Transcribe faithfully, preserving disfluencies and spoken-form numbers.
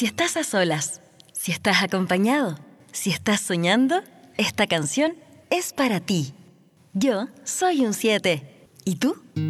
Si estás a solas, si estás acompañado, si estás soñando, esta canción es para ti. Yo soy un siete. ¿Y tú?